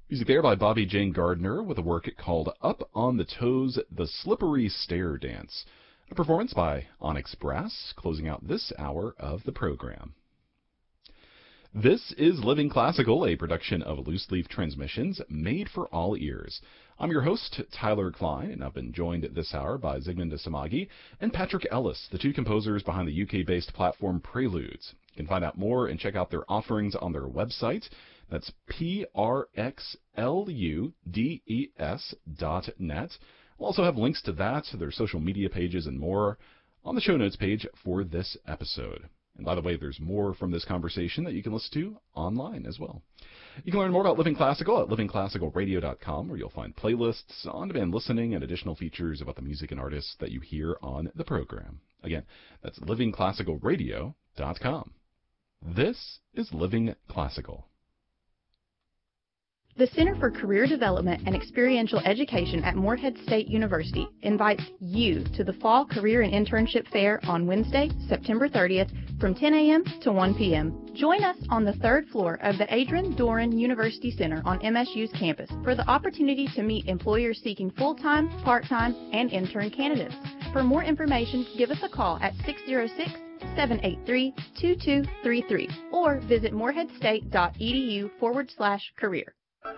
Music there by Bobby Jane Gardner with a work called Up on the Toes, The Slippery Stair Dance. A performance by Onyx Brass, closing out this hour of the program. This is Living Classical, a production of Loose Leaf Transmissions, made for all ears. I'm your host, Tyler Klein, and I've been joined this hour by Zygmunt Samagi and Patrick Ellis, the two composers behind the UK-based platform Preludes. You can find out more and check out their offerings on their website. That's prxludes.net. We'll also have links to that, their social media pages, and more on the show notes page for this episode. And by the way, there's more from this conversation that you can listen to online as well. You can learn more about Living Classical at livingclassicalradio.com, where you'll find playlists, on-demand listening, and additional features about the music and artists that you hear on the program. Again, that's livingclassicalradio.com. This is Living Classical. The Center for Career Development and Experiential Education at Morehead State University invites you to the Fall Career and Internship Fair on Wednesday, September 30th from 10 a.m. to 1 p.m. Join us on the third floor of the Adrian Doran University Center on MSU's campus for the opportunity to meet employers seeking full-time, part-time, and intern candidates. For more information, give us a call at 606-783-2233 or visit moreheadstate.edu/career.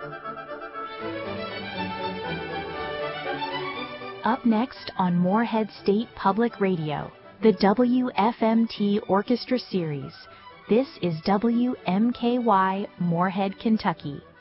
Up next on Morehead State Public Radio, the WFMT Orchestra Series. This is WMKY, Morehead, Kentucky.